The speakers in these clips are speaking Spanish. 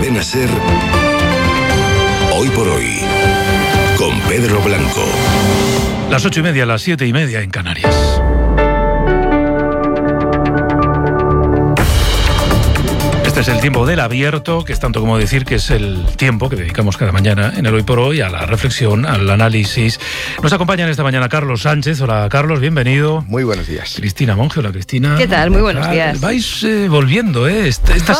Cadena SER, Hoy por Hoy, con Pedro Blanco. Las 8:30, las 7:30 en Canarias. Este es el tiempo del abierto, que es tanto como decir que es el tiempo que dedicamos cada mañana en el Hoy por Hoy a la reflexión, al análisis. Nos acompañan esta mañana Carlos Sánchez. Hola Carlos, bienvenido. Muy buenos días. Cristina Monge, hola Cristina. ¿Qué tal? Muy buenos días. Vais volviendo, esta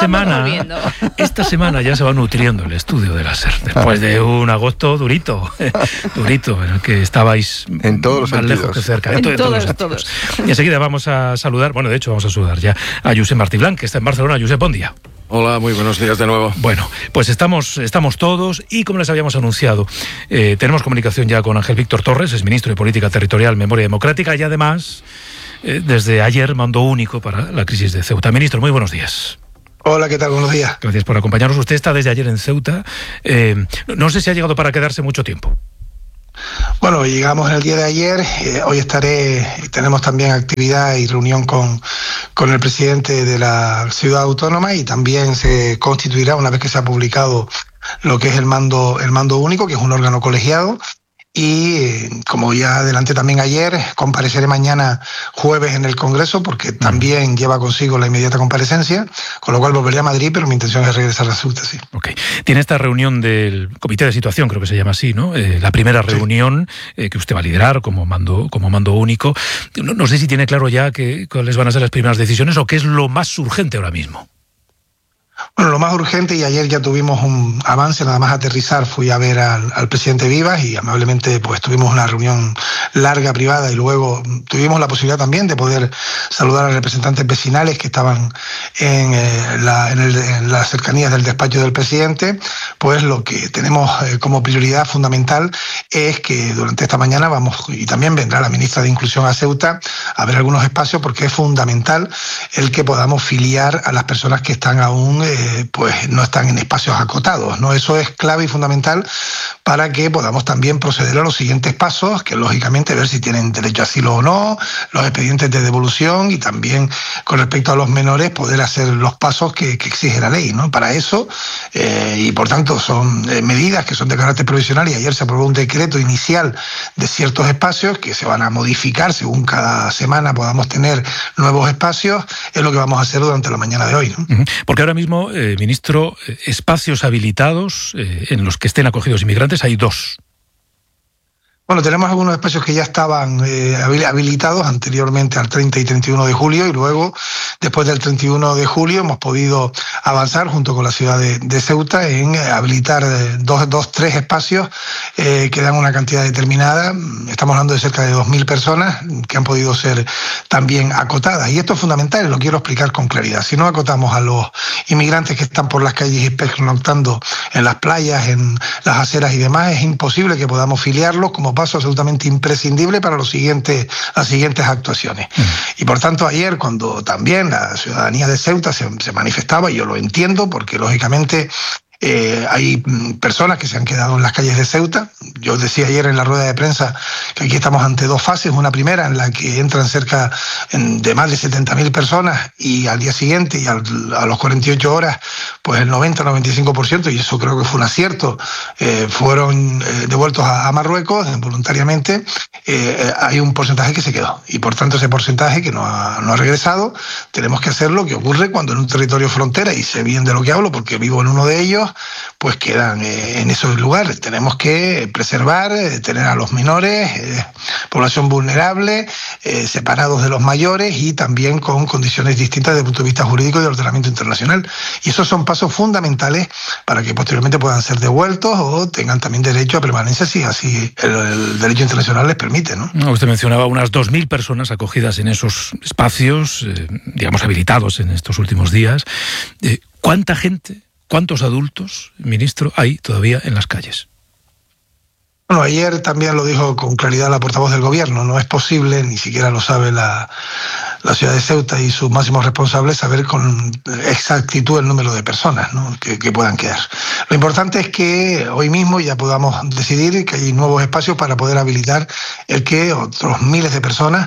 semana ya se va nutriendo el estudio de la SER, después de un agosto durito, en el que estabais en todos los más sentidos. lejos que cerca. En todos. Y enseguida vamos a saludar, vamos a saludar ya a Josep Martí Blanc, que está en Barcelona. Josep, buen día. Hola, muy buenos días de nuevo. Bueno, pues estamos todos y como les habíamos anunciado, tenemos comunicación ya con Ángel Víctor Torres, es ministro de Política Territorial, Memoria Democrática y además, desde ayer, mando único para la crisis de Ceuta. Ministro, muy buenos días. Hola, ¿qué tal? Buenos días. Gracias por acompañarnos. Usted está desde ayer en Ceuta. No sé si ha llegado para quedarse mucho tiempo. Bueno, llegamos el día de ayer, hoy tenemos también actividad y reunión con el presidente de la ciudad autónoma y también se constituirá una vez que se ha publicado lo que es el mando único, que es un órgano colegiado. Y como ya adelanté también ayer, compareceré mañana jueves en el Congreso porque también lleva consigo la inmediata comparecencia, con lo cual volveré a Madrid, pero mi intención es regresar a Ceuta, sí. Ok. Tiene esta reunión del Comité de Situación, creo que se llama así, ¿no? La primera reunión que usted va a liderar como mando único. No sé si tiene claro ya cuáles van a ser las primeras decisiones o qué es lo más urgente ahora mismo. Bueno, lo más urgente, y ayer ya tuvimos un avance, nada más aterrizar, fui a ver al presidente Vivas y amablemente pues tuvimos una reunión larga, privada, y luego tuvimos la posibilidad también de poder saludar a representantes vecinales que estaban en las cercanías del despacho del presidente. Pues lo que tenemos como prioridad fundamental es que durante esta mañana y también vendrá la ministra de Inclusión a Ceuta, a ver algunos espacios, porque es fundamental el que podamos filiar a las personas que están aún pues no están en espacios acotados, ¿no? Eso es clave y fundamental para que podamos también proceder a los siguientes pasos, que lógicamente ver si tienen derecho a asilo o no, los expedientes de devolución y también con respecto a los menores poder hacer los pasos que exige la ley, ¿no? Para eso, y por tanto son medidas que son de carácter provisional, y ayer se aprobó un decreto inicial de ciertos espacios que se van a modificar según cada semana podamos tener nuevos espacios. Es lo que vamos a hacer durante la mañana de hoy, ¿no? Porque ahora mismo, ministro, espacios habilitados en los que estén acogidos inmigrantes hay 2. Bueno, tenemos algunos espacios que ya estaban habilitados anteriormente al 30 y 31 de julio y luego, después del 31 de julio, hemos podido avanzar junto con la ciudad de Ceuta en habilitar 3 espacios que dan una cantidad determinada. Estamos hablando de cerca de 2.000 personas que han podido ser también acotadas. Y esto es fundamental y lo quiero explicar con claridad. Si no acotamos a los inmigrantes que están por las calles y pernoctando en las playas, en las aceras y demás, es imposible que podamos filiarlos como paso absolutamente imprescindible para las siguientes actuaciones. Y por tanto ayer, cuando también la ciudadanía de Ceuta se manifestaba, y yo lo entiendo porque lógicamente hay personas que se han quedado en las calles de Ceuta. Yo decía ayer en la rueda de prensa que aquí estamos ante 2 fases, una primera en la que entran cerca de más de 70.000 personas y al día siguiente y a los 48 horas pues el 90-95%, y eso creo que fue un acierto, fueron devueltos a Marruecos voluntariamente. Hay un porcentaje que se quedó y por tanto ese porcentaje que no ha regresado, tenemos que hacer lo que ocurre cuando en un territorio frontera, y sé bien de lo que hablo porque vivo en uno de ellos, pues quedan en esos lugares. Tenemos que preservar, tener a los menores, población vulnerable, separados de los mayores y también con condiciones distintas desde el punto de vista jurídico y de ordenamiento internacional. Y esos son pasos fundamentales para que posteriormente puedan ser devueltos o tengan también derecho a permanencia si así el derecho internacional les permite, ¿no? Usted mencionaba unas 2.000 personas acogidas en esos espacios, digamos, habilitados en estos últimos días. ¿Cuánta gente, cuántos adultos, ministro, hay todavía en las calles? Bueno, ayer también lo dijo con claridad la portavoz del gobierno. No es posible, ni siquiera lo sabe la ciudad de Ceuta y sus máximos responsables, saber con exactitud el número de personas, ¿no?, que puedan quedar. Lo importante es que hoy mismo ya podamos decidir que hay nuevos espacios para poder habilitar el que otros miles de personas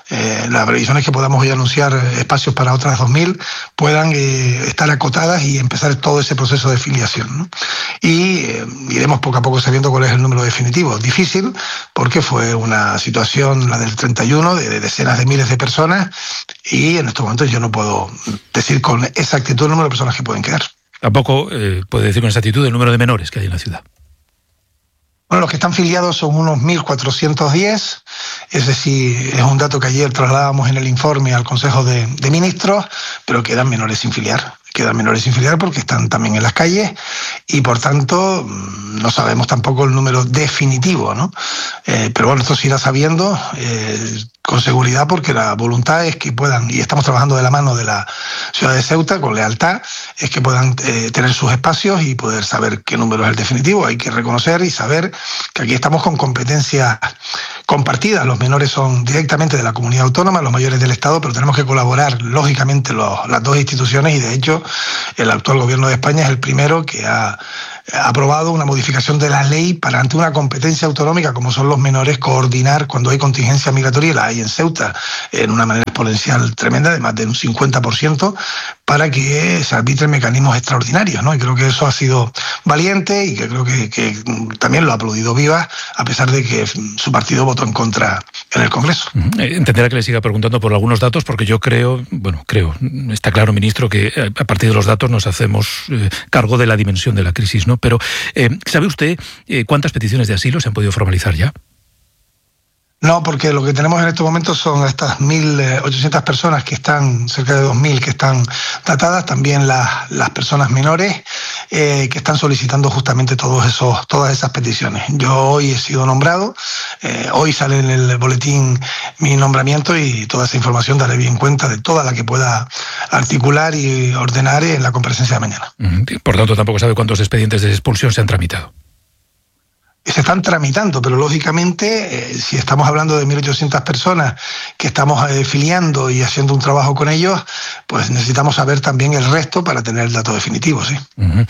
la previsión es que podamos hoy anunciar espacios para otras 2.000, puedan estar acotadas y empezar todo ese proceso de filiación, ¿no? Y iremos poco a poco sabiendo cuál es el número definitivo. Difícil, porque fue una situación, la del 31, de decenas de miles de personas, y en estos momentos yo no puedo decir con exactitud el número de personas que pueden quedar. Tampoco puede decir con exactitud el número de menores que hay en la ciudad. Bueno, los que están filiados son unos 1.410, es decir, es un dato que ayer trasladábamos en el informe al Consejo de Ministros, pero quedan menores sin filiar. Quedan menores sin filiar porque están también en las calles y, por tanto, no sabemos tampoco el número definitivo, ¿no? Pero bueno, esto se irá sabiendo con seguridad, porque la voluntad es que puedan, y estamos trabajando de la mano de la ciudad de Ceuta con lealtad, es que puedan tener sus espacios y poder saber qué número es el definitivo. Hay que reconocer y saber que aquí estamos con competencias compartidas. Los menores son directamente de la comunidad autónoma, los mayores del Estado, pero tenemos que colaborar, lógicamente, las dos instituciones, y de hecho el actual gobierno de España es el primero que ha aprobado una modificación de la ley para, ante una competencia autonómica como son los menores, coordinar cuando hay contingencia migratoria, y la hay en Ceuta en una manera exponencial tremenda, de más de un 50%, para que se arbitren mecanismos extraordinarios, ¿no? Y creo que eso ha sido valiente, y que creo que también lo ha aplaudido Vivas, a pesar de que su partido votó en contra en el Congreso. Entenderá que le siga preguntando por algunos datos, porque yo creo, está claro, ministro, que a partir de los datos nos hacemos cargo de la dimensión de la crisis, ¿no? Pero, ¿sabe usted cuántas peticiones de asilo se han podido formalizar ya? No, porque lo que tenemos en estos momentos son estas 1.800 personas que están, cerca de 2.000 que están tratadas, también las personas menores que están solicitando justamente todas esas peticiones. Yo hoy he sido nombrado, hoy sale en el boletín mi nombramiento, y toda esa información daré bien cuenta de toda la que pueda articular y ordenar en la comparecencia de mañana. Por tanto, tampoco sabe cuántos expedientes de expulsión se han tramitado. Se están tramitando, pero lógicamente, si estamos hablando de 1.800 personas que estamos filiando y haciendo un trabajo con ellos, pues necesitamos saber también el resto para tener el dato definitivo, sí.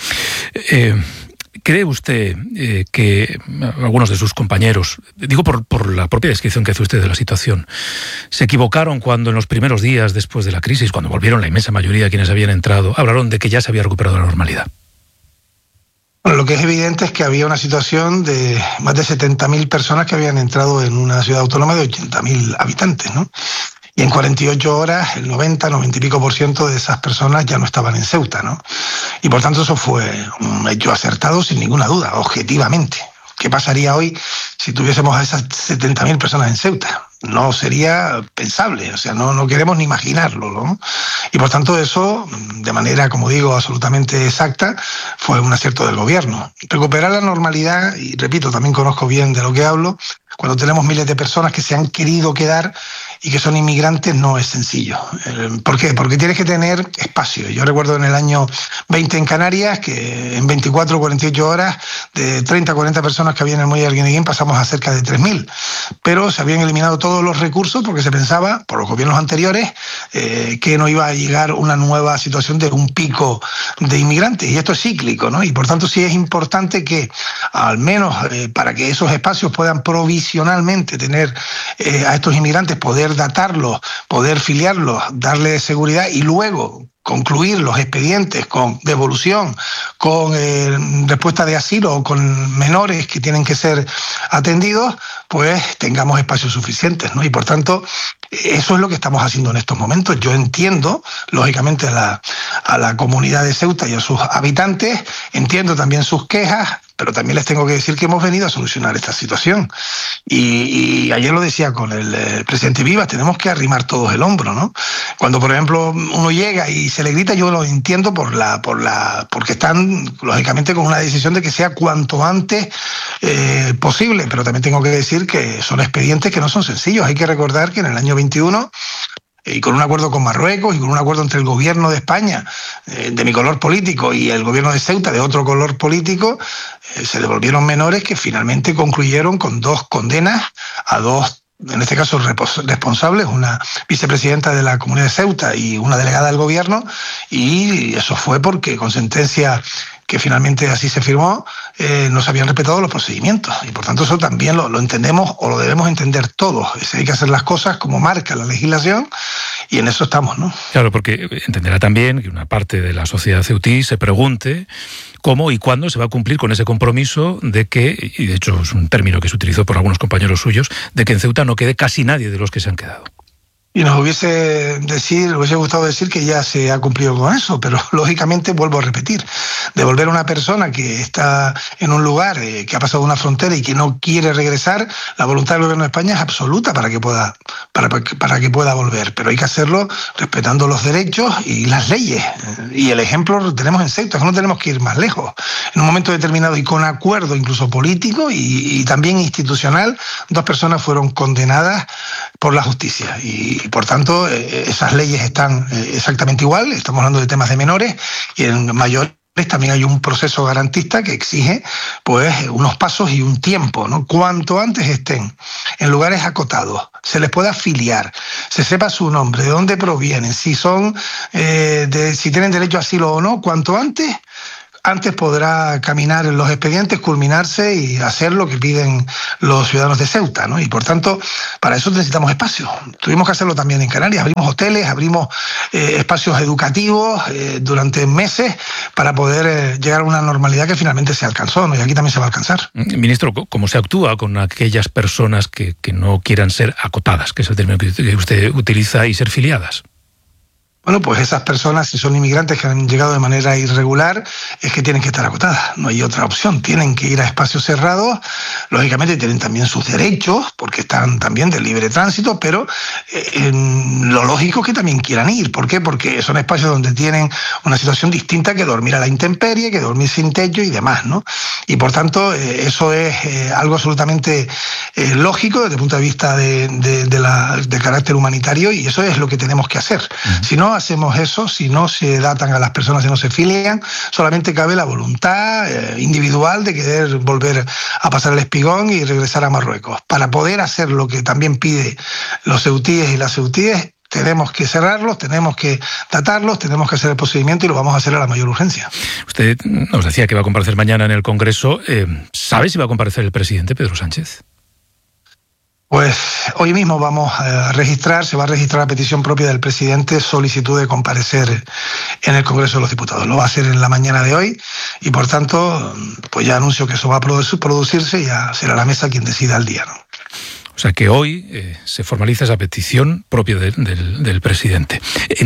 ¿Cree usted que algunos de sus compañeros, digo por la propia descripción que hace usted de la situación, se equivocaron cuando en los primeros días después de la crisis, cuando volvieron la inmensa mayoría de quienes habían entrado, hablaron de que ya se había recuperado la normalidad? Bueno, lo que es evidente es que había una situación de más de 70.000 personas que habían entrado en una ciudad autónoma de 80.000 habitantes, ¿no? Y en 48 horas, el 90 y pico % de esas personas ya no estaban en Ceuta, ¿no? Y por tanto eso fue un hecho acertado sin ninguna duda, objetivamente. ¿Qué pasaría hoy si tuviésemos a esas 70.000 personas en Ceuta? No sería pensable, o sea, no queremos ni imaginarlo, ¿no? Y por tanto eso, de manera, como digo, absolutamente exacta, fue un acierto del gobierno. Recuperar la normalidad, y repito, también conozco bien de lo que hablo, cuando tenemos miles de personas que se han querido quedar y que son inmigrantes, no es sencillo. ¿Por qué? Porque tienes que tener espacio. Yo recuerdo en el año 20 en Canarias que en 24 o 48 horas, de 30 a 40 personas que había en el muelle de Arguineguín, pasamos a cerca de 3.000. Pero se habían eliminado todos los recursos porque se pensaba, por los gobiernos anteriores, que no iba a llegar una nueva situación de un pico de inmigrantes. Y esto es cíclico, ¿no? Y por tanto sí es importante que, al menos para que esos espacios puedan provisionalmente tener a estos inmigrantes, poder datarlos, poder filiarlos, darles seguridad y luego concluir los expedientes con devolución, con respuesta de asilo o con menores que tienen que ser atendidos, pues tengamos espacios suficientes, ¿no? Y por tanto, eso es lo que estamos haciendo en estos momentos. Yo entiendo, lógicamente, a la comunidad de Ceuta y a sus habitantes, entiendo también sus quejas, pero también les tengo que decir que hemos venido a solucionar esta situación. Y ayer lo decía con el presidente Vivas, tenemos que arrimar todos el hombro, ¿no? Cuando, por ejemplo, uno llega y se le grita, yo lo entiendo porque están, lógicamente, con una decisión de que sea cuanto antes posible, pero también tengo que decir que son expedientes que no son sencillos. Hay que recordar que en el año 21... y con un acuerdo con Marruecos y con un acuerdo entre el gobierno de España, de mi color político, y el gobierno de Ceuta, de otro color político, se devolvieron menores que finalmente concluyeron con 2 condenas a 2, en este caso responsables, una vicepresidenta de la Comunidad de Ceuta y una delegada del gobierno, y eso fue porque con sentencia que finalmente así se firmó, no se habían respetado los procedimientos. Y por tanto eso también lo entendemos o lo debemos entender todos. Hay que hacer las cosas como marca la legislación y en eso estamos, ¿no? Claro, porque entenderá también que una parte de la sociedad ceutí se pregunte cómo y cuándo se va a cumplir con ese compromiso de que, y de hecho es un término que se utilizó por algunos compañeros suyos, de que en Ceuta no quede casi nadie de los que se han quedado. Y nos hubiese gustado decir que ya se ha cumplido con eso, pero lógicamente vuelvo a repetir, devolver a una persona que está en un lugar, que ha pasado una frontera y que no quiere regresar, la voluntad del gobierno de España es absoluta para que pueda volver, pero hay que hacerlo respetando los derechos y las leyes. Y el ejemplo lo tenemos en Ceuta, que no tenemos que ir más lejos. En un momento determinado y con acuerdo incluso político y también institucional, 2 personas fueron condenadas por la justicia y por tanto esas leyes están exactamente igual. Estamos hablando de temas de menores y en mayores también hay un proceso garantista que exige pues unos pasos y un tiempo, ¿no? Cuanto antes estén en lugares acotados, se les pueda afiliar, se sepa su nombre, de dónde provienen, si son si tienen derecho a asilo o no, cuanto antes podrá caminar en los expedientes, culminarse y hacer lo que piden los ciudadanos de Ceuta, ¿no? Y por tanto, para eso necesitamos espacios. Tuvimos que hacerlo también en Canarias. Abrimos hoteles, abrimos espacios educativos durante meses para poder llegar a una normalidad que finalmente se alcanzó, ¿no? Y aquí también se va a alcanzar. Ministro, ¿cómo se actúa con aquellas personas que no quieran ser acotadas, que es el término que usted utiliza, y ser filiadas? Bueno, pues esas personas, si son inmigrantes que han llegado de manera irregular, es que tienen que estar acotadas, no hay otra opción. Tienen que ir a espacios cerrados, lógicamente tienen también sus derechos, porque están también de libre tránsito, pero lo lógico es que también quieran ir. ¿Por qué? Porque son espacios donde tienen una situación distinta que dormir a la intemperie, que dormir sin techo y demás, ¿no? Y por tanto, eso es algo absolutamente lógico desde el punto de vista de carácter humanitario, y eso es lo que tenemos que hacer. Si no hacemos eso, si no se datan a las personas y no se filian, solamente cabe la voluntad individual de querer volver a pasar el espigón y regresar a Marruecos. Para poder hacer lo que también pide los ceutíes y las ceutíes, tenemos que cerrarlos, tenemos que datarlos, tenemos que hacer el procedimiento y lo vamos a hacer a la mayor urgencia. Usted nos decía que va a comparecer mañana en el Congreso. ¿Sabe si va a comparecer el presidente Pedro Sánchez? Pues hoy mismo se va a registrar la petición propia del presidente, solicitud de comparecer en el Congreso de los Diputados. Lo va a hacer en la mañana de hoy y por tanto, pues ya anuncio que eso va a producirse y ya será la mesa quien decida el día, ¿no? O sea que hoy se formaliza esa petición propia del presidente.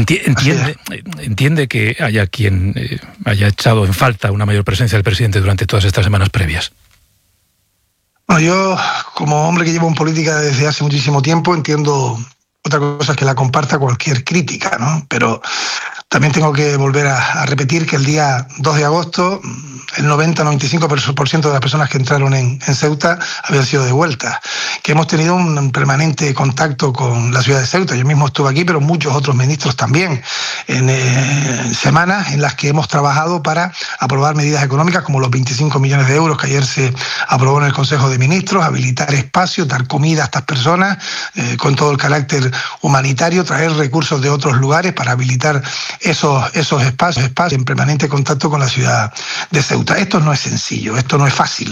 ¿Entiende que haya quien haya echado en falta una mayor presencia del presidente durante todas estas semanas previas? Bueno, yo, como hombre que llevo en política desde hace muchísimo tiempo, entiendo otra cosa que la comparta cualquier crítica, ¿no? Pero también tengo que volver a repetir que el día 2 de agosto el 90-95% de las personas que entraron en Ceuta habían sido devueltas, que hemos tenido un permanente contacto con la ciudad de Ceuta. Yo mismo estuve aquí, pero muchos otros ministros también, en semanas en las que hemos trabajado para aprobar medidas económicas como los 25 millones de euros que ayer se aprobó en el Consejo de Ministros, habilitar espacios, dar comida a estas personas con todo el carácter humanitario, traer recursos de otros lugares para habilitar esos espacios en permanente contacto con la ciudad de Ceuta. Esto no es sencillo, esto no es fácil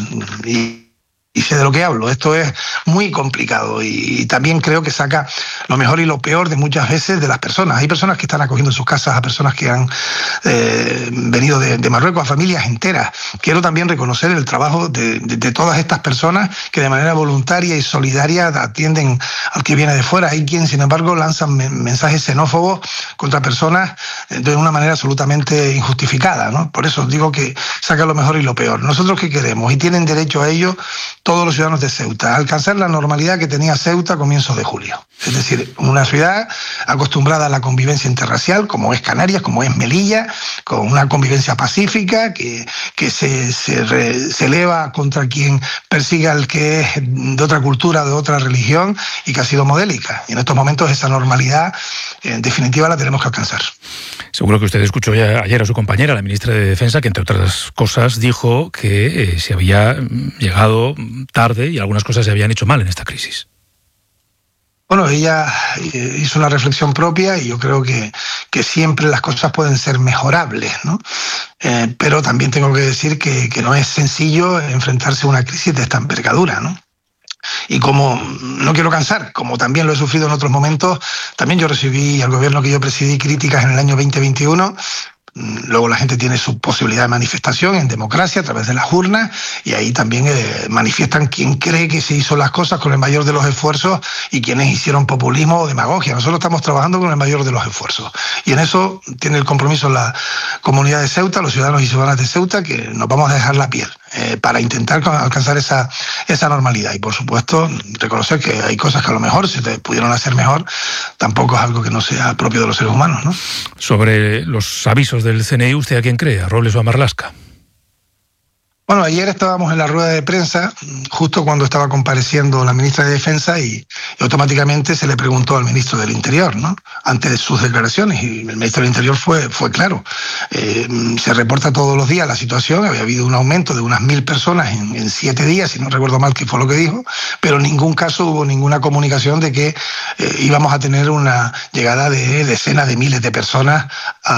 y sé de lo que hablo. Esto es muy complicado y también creo que saca lo mejor y lo peor de muchas veces de las personas. Hay personas que están acogiendo en sus casas a personas que han venido de Marruecos, a familias enteras. Quiero también reconocer el trabajo de todas estas personas que de manera voluntaria y solidaria atienden al que viene de fuera. Hay quienes, sin embargo, lanzan mensajes xenófobos contra personas de una manera absolutamente injustificada, ¿no? Por eso digo que saca lo mejor y lo peor. ¿Nosotros qué queremos? Y tienen derecho a ello todos los ciudadanos de Ceuta, alcanzar la normalidad que tenía Ceuta a comienzos de julio. Es decir, una ciudad acostumbrada a la convivencia interracial, como es Canarias, como es Melilla, con una convivencia pacífica que se eleva contra quien persiga al que es de otra cultura, de otra religión, y que ha sido modélica. Y en estos momentos esa normalidad, en definitiva, la tenemos que alcanzar. Seguro que usted escuchó ayer a su compañera, la ministra de Defensa, que entre otras cosas dijo que se había llegado tarde y algunas cosas se habían hecho mal en esta crisis. Bueno, ella hizo una reflexión propia y yo creo que siempre las cosas pueden ser mejorables, ¿no? pero también tengo que decir que no es sencillo enfrentarse a una crisis de esta envergadura, ¿no? Y como no quiero cansar, como también lo he sufrido en otros momentos, también yo recibí al gobierno que yo presidí críticas en el año 2021. Luego la gente tiene su posibilidad de manifestación en democracia a través de las urnas, y ahí también manifiestan quién cree que se hizo las cosas con el mayor de los esfuerzos y quienes hicieron populismo o demagogia. Nosotros estamos trabajando con el mayor de los esfuerzos, y en eso tiene el compromiso la comunidad de Ceuta, los ciudadanos y ciudadanas de Ceuta, que nos vamos a dejar la piel para intentar alcanzar esa normalidad. Y por supuesto reconocer que hay cosas que a lo mejor se pudieron hacer mejor, tampoco es algo que no sea propio de los seres humanos, ¿no? Sobre los avisos del CNI, ¿usted a quién cree? ¿A Robles o a Marlaska? Bueno, ayer estábamos en la rueda de prensa, justo cuando estaba compareciendo la ministra de Defensa, y automáticamente se le preguntó al ministro del Interior, ¿no?, ante de sus declaraciones, y el ministro del Interior fue claro. Se reporta todos los días la situación, había habido un aumento de unas 1.000 personas en 7 días, si no recuerdo mal que fue lo que dijo, pero en ningún caso hubo ninguna comunicación de que íbamos a tener una llegada de decenas de miles de personas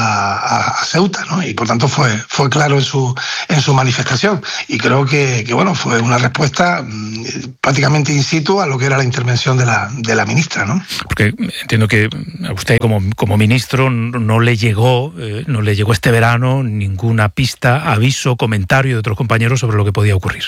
a Ceuta, ¿no? Y por tanto fue claro en su manifestación. Y creo que bueno, fue una respuesta prácticamente in situ a lo que era la intervención de la ministra, ¿no? Porque entiendo que a usted como ministro no le llegó este verano ninguna pista, aviso, comentario de otros compañeros sobre lo que podía ocurrir.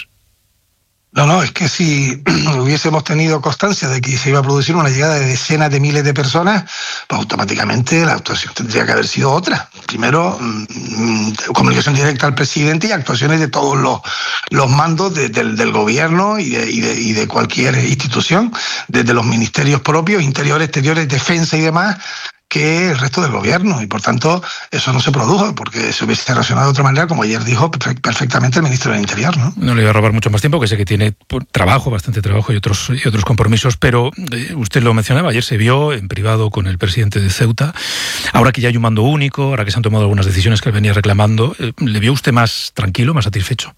No, es que si hubiésemos tenido constancia de que se iba a producir una llegada de decenas de miles de personas, pues automáticamente la actuación tendría que haber sido otra. Primero, comunicación directa al presidente y actuaciones de todos los mandos del gobierno y de cualquier institución, desde los ministerios propios, interior, exteriores, defensa y demás, que el resto del gobierno, y por tanto eso no se produjo, porque se hubiese reaccionado de otra manera, como ayer dijo perfectamente el ministro del Interior, ¿no? No le voy a robar mucho más tiempo, que sé que tiene bastante trabajo y otros compromisos, pero usted lo mencionaba, ayer se vio en privado con el presidente de Ceuta. Ahora que ya hay un mando único, ahora que se han tomado algunas decisiones que él venía reclamando, ¿le vio usted más tranquilo, más satisfecho?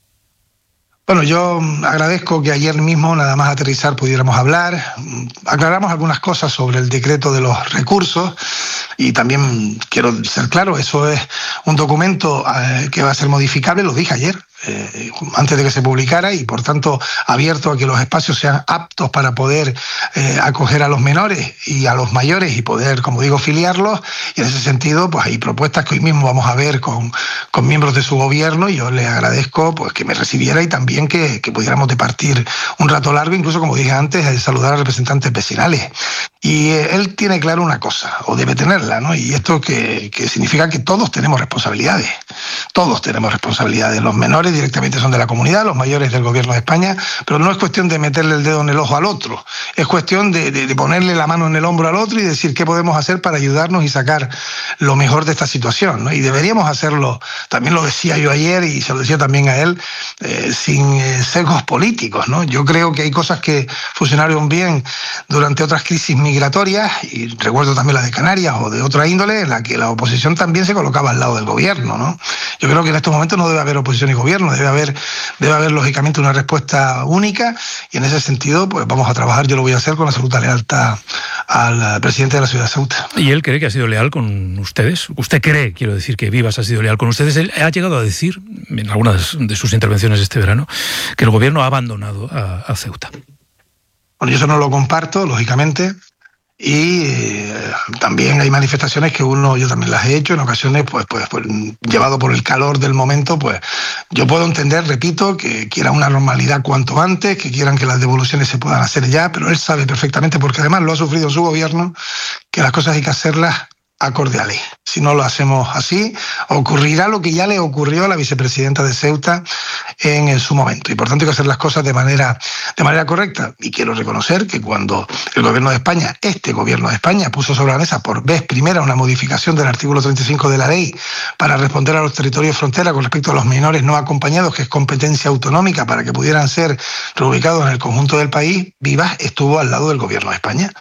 Bueno, yo agradezco que ayer mismo, nada más aterrizar, pudiéramos hablar. Aclaramos algunas cosas sobre el decreto de los recursos, y también quiero ser claro, eso es un documento que va a ser modificable, lo dije ayer, antes de que se publicara, y por tanto abierto a que los espacios sean aptos para poder acoger a los menores y a los mayores y poder, como digo, filiarlos. Y en ese sentido, pues hay propuestas que hoy mismo vamos a ver con miembros de su gobierno, y yo le agradezco pues que me recibiera, y también que pudiéramos departir un rato largo, incluso, como dije antes, saludar a representantes vecinales. Y él tiene claro una cosa, o debe tenerla, ¿no? Y esto que significa que todos tenemos responsabilidades. Todos tenemos responsabilidades. Los menores directamente son de la comunidad, los mayores del gobierno de España, pero no es cuestión de meterle el dedo en el ojo al otro. Es cuestión de ponerle la mano en el hombro al otro y decir qué podemos hacer para ayudarnos y sacar lo mejor de esta situación, ¿no? Y deberíamos hacerlo, también lo decía yo ayer y se lo decía también a él, sin sesgos políticos, ¿no? Yo creo que hay cosas que funcionaron bien durante otras crisis migratorias, y recuerdo también la de Canarias o de otra índole, en la que la oposición también se colocaba al lado del gobierno, ¿no? Yo creo que en estos momentos no debe haber oposición y gobierno, debe haber lógicamente una respuesta única, y en ese sentido pues vamos a trabajar, yo lo voy a hacer con absoluta lealtad al presidente de la ciudad de Ceuta. ¿Y él cree que ha sido leal con ustedes? ¿Usted cree, quiero decir, que Vivas ha sido leal con ustedes? Él ha llegado a decir, en algunas de sus intervenciones este verano, que el gobierno ha abandonado a Ceuta. Bueno, yo eso no lo comparto, lógicamente. Y también hay manifestaciones que yo también las he hecho en ocasiones, pues llevado por el calor del momento, pues yo puedo entender, repito, que quieran una normalidad cuanto antes, que quieran que las devoluciones se puedan hacer ya, pero él sabe perfectamente, porque además lo ha sufrido en su gobierno, que las cosas hay que hacerlas acorde a ley. Si no lo hacemos así, ocurrirá lo que ya le ocurrió a la vicepresidenta de Ceuta en su momento. Y por tanto hay que hacer las cosas de manera correcta. Y quiero reconocer que cuando el gobierno de España, este gobierno de España, puso sobre la mesa por vez primera una modificación del artículo 35 de la ley para responder a los territorios frontera con respecto a los menores no acompañados, que es competencia autonómica, para que pudieran ser reubicados en el conjunto del país, Vivas estuvo al lado del gobierno de España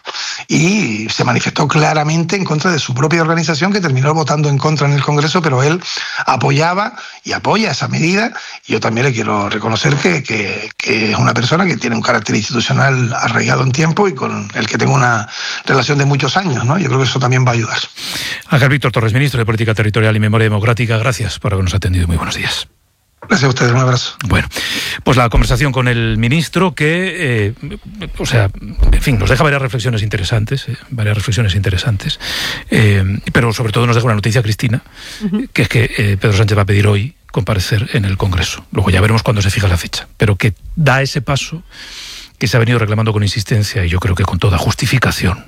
y se manifestó claramente en contra de su propia organización, que terminó votando en contra en el Congreso, pero él apoyaba y apoya esa medida, y yo también le quiero reconocer que es una persona que tiene un carácter institucional arraigado en tiempo y con el que tengo una relación de muchos años, ¿no? Yo creo que eso también va a ayudar. Ángel Víctor Torres, ministro de Política Territorial y Memoria Democrática, gracias por habernos atendido. Muy buenos días. Gracias a ustedes, un abrazo. Bueno, pues la conversación con el ministro que, en fin, nos deja varias reflexiones interesantes, pero sobre todo nos deja una noticia, Cristina, que es que Pedro Sánchez va a pedir hoy comparecer en el Congreso. Luego ya veremos cuándo se fija la fecha, pero que da ese paso que se ha venido reclamando con insistencia y yo creo que con toda justificación,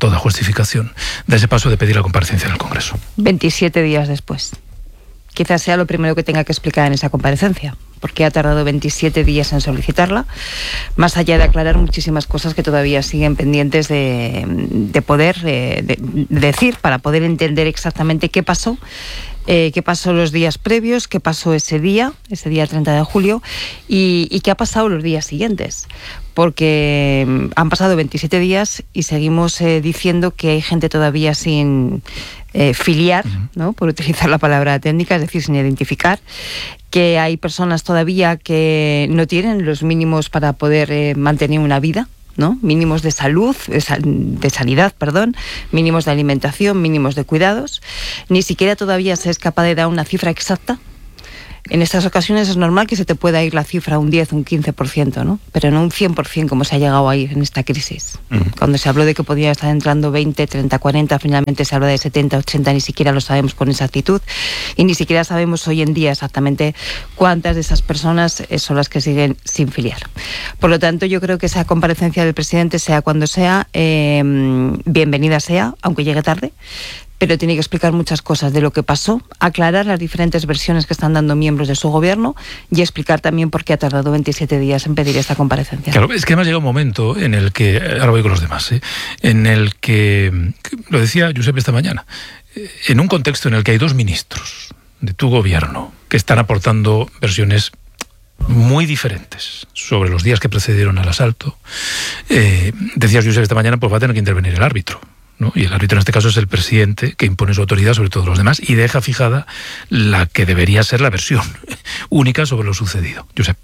da ese paso de pedir la comparecencia en el Congreso. 27 días después. Quizás sea lo primero que tenga que explicar en esa comparecencia, porque ha tardado 27 días en solicitarla, más allá de aclarar muchísimas cosas que todavía siguen pendientes de poder decir, para poder entender exactamente qué pasó los días previos, qué pasó ese día 30 de julio, y qué ha pasado los días siguientes. Porque han pasado 27 días y seguimos diciendo que hay gente todavía sin filiar, ¿no?, por utilizar la palabra técnica, es decir, sin identificar, que hay personas todavía que no tienen los mínimos para poder mantener una vida, ¿no? Mínimos de salud, de sanidad, mínimos de alimentación, mínimos de cuidados. Ni siquiera todavía se es capaz de dar una cifra exacta. En estas ocasiones es normal que se te pueda ir la cifra un 10, un 15%, ¿no? Pero no un 100% como se ha llegado a ir en esta crisis. Cuando se habló de que podía estar entrando 20, 30, 40, finalmente se habla de 70, 80, ni siquiera lo sabemos con exactitud y ni siquiera sabemos hoy en día exactamente cuántas de esas personas son las que siguen sin filiar. Por lo tanto, yo creo que esa comparecencia del presidente, sea cuando sea, bienvenida sea, aunque llegue tarde, pero tiene que explicar muchas cosas de lo que pasó, aclarar las diferentes versiones que están dando miembros de su gobierno y explicar también por qué ha tardado 27 días en pedir esta comparecencia. Claro, es que además llega un momento en el que, ahora voy con los demás, en el que, lo decía Josep esta mañana, en un contexto en el que hay dos ministros de tu gobierno que están aportando versiones muy diferentes sobre los días que precedieron al asalto, decías, Josep, esta mañana, pues va a tener que intervenir el árbitro, ¿no? Y el árbitro en este caso es el presidente, que impone su autoridad sobre todos los demás y deja fijada la que debería ser la versión única sobre lo sucedido. Josep.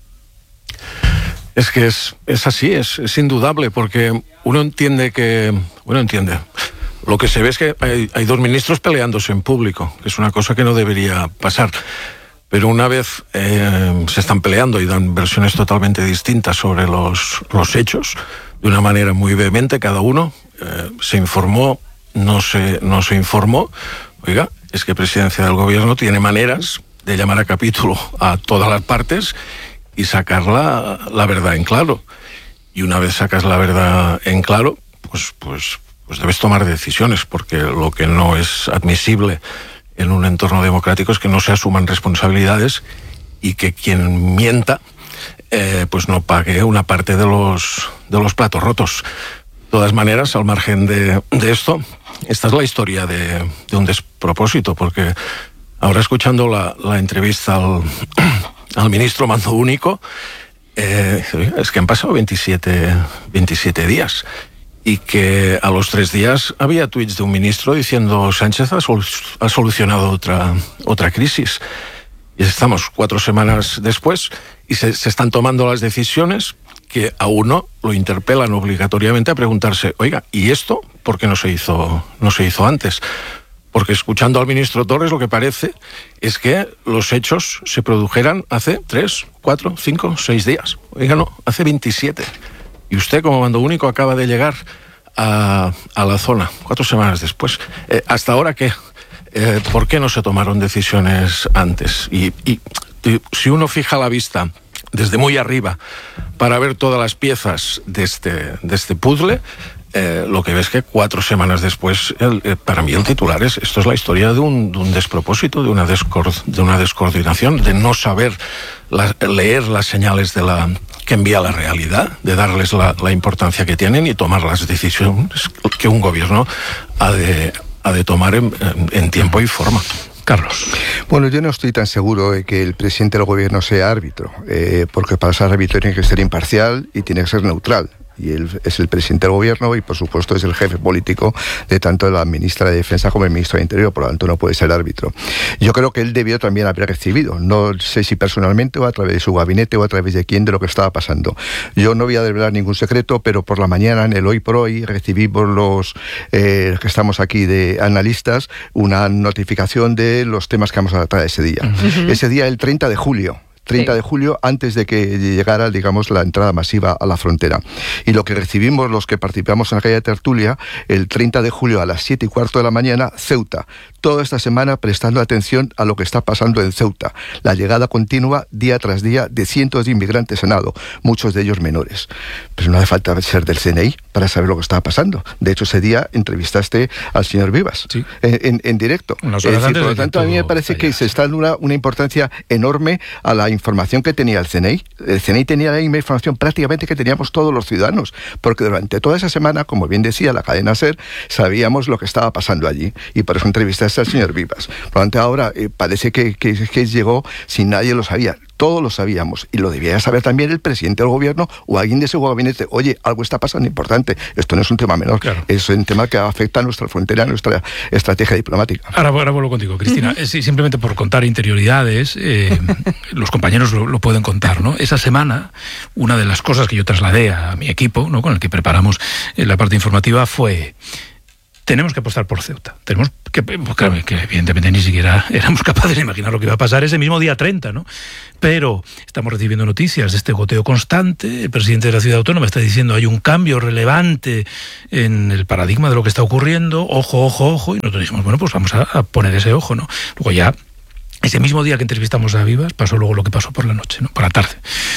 Es que es así, es indudable, porque uno entiende. Lo que se ve es que hay dos ministros peleándose en público, que es una cosa que no debería pasar. Pero una vez se están peleando y dan versiones totalmente distintas sobre los hechos, de una manera muy vehemente cada uno, se informó, no se informó. Oiga, es que Presidencia del Gobierno tiene maneras de llamar a capítulo a todas las partes y sacar la verdad en claro. Y una vez sacas la verdad en claro, pues debes tomar decisiones, porque lo que no es admisible en un entorno democrático es que no se asuman responsabilidades y que quien mienta pues no pague una parte de los platos rotos. De todas maneras, al margen de esto, esta es la historia de un despropósito, porque ahora, escuchando la entrevista al ministro mando único, es que han pasado 27 días y que a los 3 días había tuits de un ministro diciendo Sánchez ha solucionado otra crisis. Y estamos 4 semanas después y se están tomando las decisiones que a uno lo interpelan obligatoriamente a preguntarse, oiga, ¿y esto por qué no se hizo antes? Porque escuchando al ministro Torres, lo que parece es que los hechos se produjeran hace 3, 4, 5, 6 días. Oiga, no, hace 27. Y usted, como mando único, acaba de llegar a la zona 4 semanas después. ¿Hasta ahora qué? ¿Por qué no se tomaron decisiones antes? Y si uno fija la vista desde muy arriba para ver todas las piezas de este puzzle, lo que ves que 4 semanas después, para mí el titular es: esto es la historia de un despropósito, de una descoordinación, de no saber leer las señales que envía la realidad, de darles la importancia que tienen y tomar las decisiones que un gobierno ha de tomar en tiempo y forma. Carlos. Bueno, yo no estoy tan seguro de que el presidente del gobierno sea árbitro, porque para ser árbitro tiene que ser imparcial y tiene que ser neutral. y él es el presidente del gobierno y por supuesto es el jefe político de tanto la ministra de Defensa como el ministro de Interior, por lo tanto no puede ser árbitro. Yo creo que él debió también haber recibido, no sé si personalmente o a través de su gabinete o a través de quién, de lo que estaba pasando. Yo no voy a desvelar ningún secreto, pero por la mañana en el Hoy por Hoy recibimos los que estamos aquí de analistas una notificación de los temas que vamos a tratar ese día. Ese día, el 30 de julio, antes de que llegara, digamos, la entrada masiva a la frontera. Y lo que recibimos los que participamos en aquella tertulia, el 30 de julio a las 7:15 de la mañana, Ceuta. Toda esta semana prestando atención a lo que está pasando en Ceuta. La llegada continua, día tras día, de cientos de inmigrantes en Ado, muchos de ellos menores. Pero no hace falta ser del CNI para saber lo que estaba pasando. De hecho, ese día entrevistaste al señor Vivas, sí, en directo. Por lo tanto, a mí me parece que se está dando una importancia enorme a la información que tenía el CNI. El CNI tenía la misma información prácticamente que teníamos todos los ciudadanos, porque durante toda esa semana, como bien decía la cadena SER, sabíamos lo que estaba pasando allí, y por eso entrevistaste al señor Vivas. Por lo tanto, ahora parece que llegó sin nadie lo sabía. Todos lo sabíamos, y lo debía saber también el presidente del gobierno o alguien de su gabinete. Oye, algo está pasando importante. Esto no es un tema menor, claro. Es un tema que afecta a nuestra frontera, a nuestra estrategia diplomática. Ahora vuelvo contigo, Cristina. Simplemente por contar interioridades, los compañeros lo pueden contar, ¿no? Esa semana, una de las cosas que yo trasladé a mi equipo, ¿no?, con el que preparamos la parte informativa, fue: tenemos que apostar por Ceuta. Tenemos que, claro, que evidentemente ni siquiera éramos capaces de imaginar lo que iba a pasar ese mismo día 30, ¿no? Pero estamos recibiendo noticias de este goteo constante. El presidente de la ciudad autónoma está diciendo hay un cambio relevante en el paradigma de lo que está ocurriendo. Ojo, ojo, ojo. Y nosotros dijimos, bueno, pues vamos a poner ese ojo, ¿no? Luego ya, ese mismo día que entrevistamos a Vivas, pasó luego lo que pasó por la noche, ¿no?, por la tarde.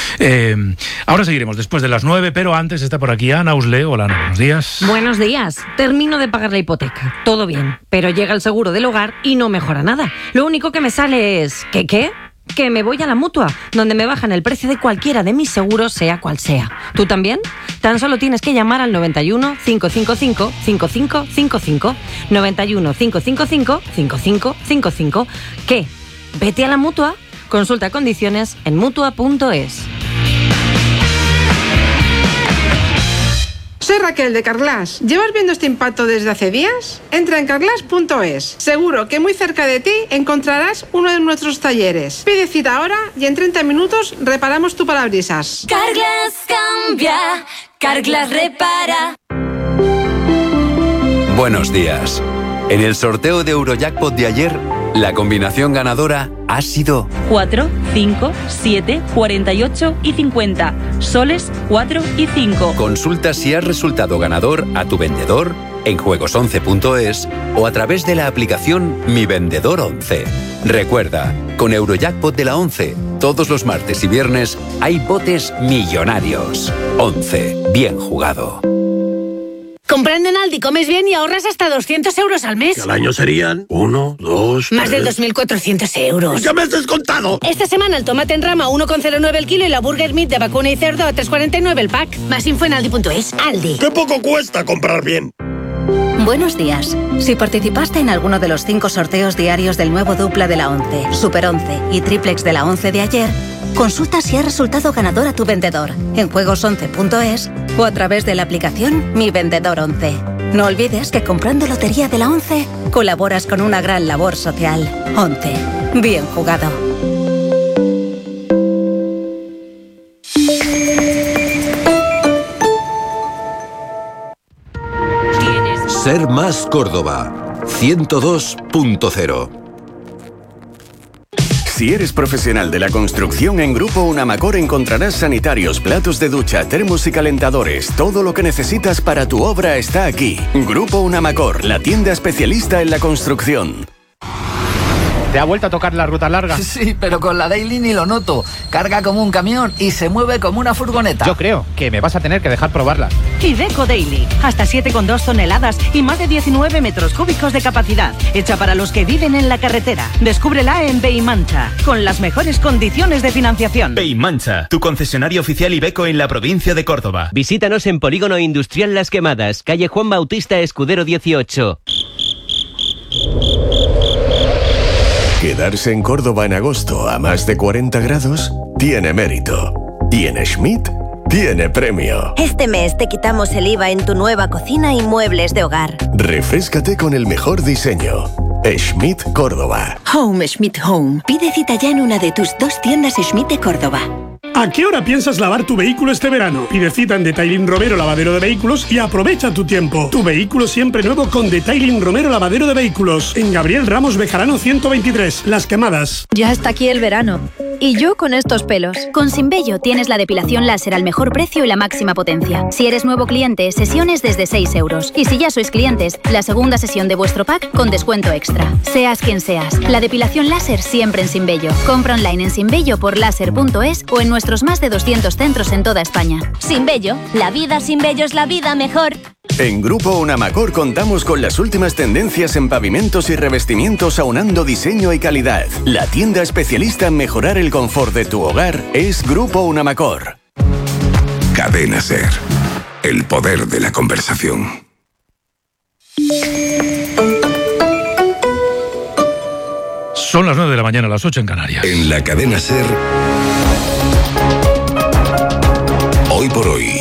Ahora seguiremos después de las 9, pero antes está por aquí Ana Usle. Hola, Ana, buenos días. Buenos días. Termino de pagar la hipoteca. Todo bien. Pero llega el seguro del hogar y no mejora nada. Lo único que me sale es... ¿Qué? Que me voy a la Mutua, donde me bajan el precio de cualquiera de mis seguros, sea cual sea. ¿Tú también? Tan solo tienes que llamar al 91 555 5555. 91 555 5555. ¿Qué? Vete a la Mutua. Consulta condiciones en Mutua.es. Soy Raquel de Carglass. ¿Llevas viendo este impacto desde hace días? Entra en carglass.es. Seguro que muy cerca de ti encontrarás uno de nuestros talleres. Pide cita ahora y en 30 minutos reparamos tu parabrisas. Carglass cambia, Carglass repara. Buenos días. En el sorteo de Eurojackpot de ayer, la combinación ganadora ha sido 4, 5, 7, 48 y 50. Soles 4 y 5. Consulta si has resultado ganador a tu vendedor en juegos11.es o a través de la aplicación Mi Vendedor 11. Recuerda, con Eurojackpot de la 11, todos los martes y viernes hay botes millonarios. 11. Bien jugado. Comprando en Aldi comes bien y ahorras hasta 200 euros al mes. Al año serían 1, 2, más de 2.400 euros. ¡Ya me has descontado! Esta semana el tomate en rama 1,09 el kilo y la burger meat de vacuna y cerdo a 3,49 el pack. Más info en aldi.es. Aldi. ¡Qué poco cuesta comprar bien! Buenos días. Si participaste en alguno de los 5 sorteos diarios del nuevo dupla de la 11, Super 11 y triplex de la 11 de ayer, consulta si has resultado ganador a tu vendedor en juegos11.es o a través de la aplicación Mi Vendedor 11. No olvides que comprando lotería de la 11 colaboras con una gran labor social. 11. Bien jugado. Ser Más Córdoba 102.0. Si eres profesional de la construcción, en Grupo Unamacor encontrarás sanitarios, platos de ducha, termos y calentadores. Todo lo que necesitas para tu obra está aquí. Grupo Unamacor, la tienda especialista en la construcción. ¿Te ha vuelto a tocar la ruta larga? Sí, pero con la Daily ni lo noto. Carga como un camión y se mueve como una furgoneta. Yo creo que me vas a tener que dejar probarla. Iveco Daily. Hasta 7,2 toneladas y más de 19 metros cúbicos de capacidad. Hecha para los que viven en la carretera. Descúbrela en Beimancha, con las mejores condiciones de financiación. Beimancha, tu concesionario oficial Iveco en la provincia de Córdoba. Visítanos en Polígono Industrial Las Quemadas, calle Juan Bautista Escudero 18. Quedarse en Córdoba en agosto a más de 40 grados tiene mérito. Y en Schmidt tiene premio. Este mes te quitamos el IVA en tu nueva cocina y muebles de hogar. Refréscate con el mejor diseño. Schmidt Córdoba. Home Schmidt Home. Pide cita ya en una de tus 2 tiendas Schmidt de Córdoba. ¿A qué hora piensas lavar tu vehículo este verano? Pide cita en Detailing Romero Lavadero de Vehículos y aprovecha tu tiempo. Tu vehículo siempre nuevo con Detailing Romero Lavadero de Vehículos. En Gabriel Ramos Bejarano 123, Las Quemadas. Ya está aquí el verano. Y yo con estos pelos. Con Symbello tienes la depilación láser al mejor precio y la máxima potencia. Si eres nuevo cliente, sesiones desde 6 euros. Y si ya sois clientes, la segunda sesión de vuestro pack con descuento extra. Seas quien seas, la depilación láser siempre en Symbello. Compra online en symbelloporlaser.es o en nuestros más de 200 centros en toda España. Symbello, la vida sin vello es la vida mejor. En Grupo Unamacor contamos con las últimas tendencias en pavimentos y revestimientos aunando diseño y calidad. La tienda especialista en mejorar el confort de tu hogar es Grupo Unamacor. Cadena SER. El poder de la conversación. Son las 9 de la mañana, las 8 en Canarias. En la Cadena SER. Hoy por hoy.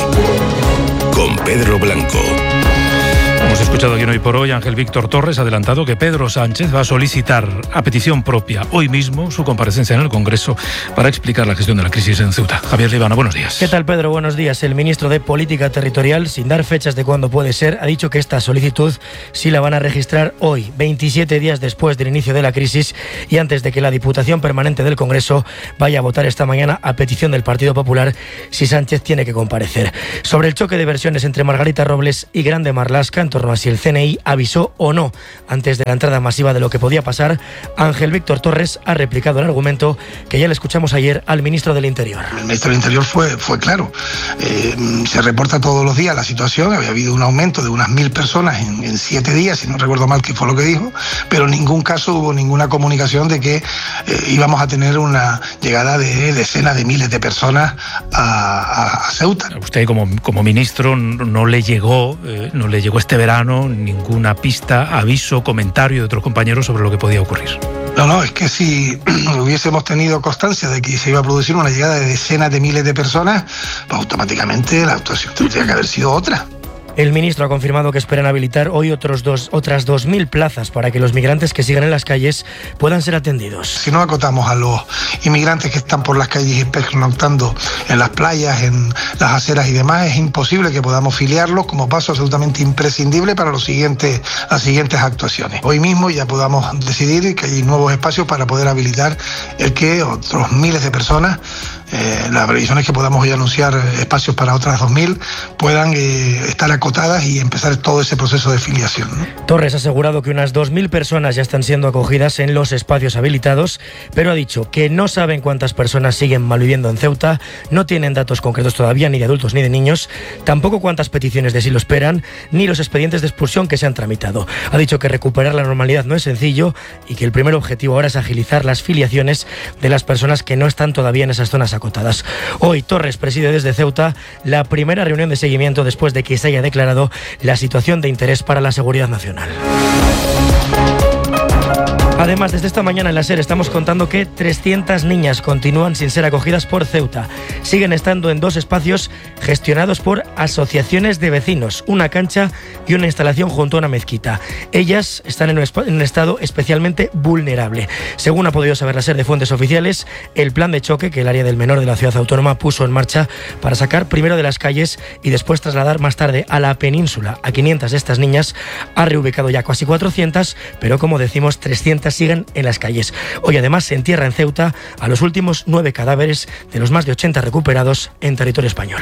Con Pedro Blanco. Hemos escuchado aquí en Hoy por Hoy, Ángel Víctor Torres ha adelantado que Pedro Sánchez va a solicitar a petición propia hoy mismo su comparecencia en el Congreso para explicar la gestión de la crisis en Ceuta. Javier Libana, buenos días. ¿Qué tal, Pedro? Buenos días. El ministro de Política Territorial, sin dar fechas de cuándo puede ser, ha dicho que esta solicitud sí la van a registrar hoy, 27 días después del inicio de la crisis y antes de que la Diputación Permanente del Congreso vaya a votar esta mañana a petición del Partido Popular si Sánchez tiene que comparecer. Sobre el choque de versiones entre Margarita Robles y Grande Marlaska, en torno a si el CNI avisó o no antes de la entrada masiva de lo que podía pasar, Ángel Víctor Torres ha replicado el argumento que ya le escuchamos ayer al ministro del Interior. El ministro del Interior fue claro. Se reporta todos los días la situación. Había habido un aumento de unas 1.000 personas en 7 días, si no recuerdo mal que fue lo que dijo, pero en ningún caso hubo ninguna comunicación de que íbamos a tener una llegada de decenas de miles de personas a Ceuta. A usted como ministro no le llegó este verano ninguna pista, aviso, comentario de otros compañeros sobre lo que podía ocurrir. No, es que si hubiésemos tenido constancia de que se iba a producir una llegada de decenas de miles de personas, pues automáticamente la actuación tendría que haber sido otra. El ministro ha confirmado que esperan habilitar hoy otras 2.000 plazas para que los migrantes que sigan en las calles puedan ser atendidos. Si no acotamos a los inmigrantes que están por las calles pernoctando en las playas, en las aceras y demás, es imposible que podamos filiarlos como paso absolutamente imprescindible para las siguientes actuaciones. Hoy mismo ya podamos decidir que hay nuevos espacios para poder habilitar el que otros miles de personas, la previsión es que podamos hoy anunciar espacios para otras 2.000, puedan estar acotadas y empezar todo ese proceso de filiación, ¿no? Torres ha asegurado que unas 2.000 personas ya están siendo acogidas en los espacios habilitados, pero ha dicho que no saben cuántas personas siguen malviviendo en Ceuta, no tienen datos concretos todavía ni de adultos ni de niños, tampoco cuántas peticiones de asilo esperan, ni los expedientes de expulsión que se han tramitado. Ha dicho que recuperar la normalidad no es sencillo y que el primer objetivo ahora es agilizar las filiaciones de las personas que no están todavía en esas zonas acotadas. Hoy Torres preside desde Ceuta la primera reunión de seguimiento después de que se haya declarado la situación de interés para la seguridad nacional. Además, desde esta mañana en la SER estamos contando que 300 niñas continúan sin ser acogidas por Ceuta. Siguen estando en 2 espacios gestionados por asociaciones de vecinos, una cancha y una instalación junto a una mezquita. Ellas están en un estado especialmente vulnerable. Según ha podido saber la SER de fuentes oficiales, el plan de choque que el área del menor de la ciudad autónoma puso en marcha para sacar primero de las calles y después trasladar más tarde a la península a 500 de estas niñas ha reubicado ya casi 400, pero como decimos, 300 siguen en las calles. Hoy además se entierra en Ceuta a los últimos 9 cadáveres de los más de 80 recuperados en territorio español.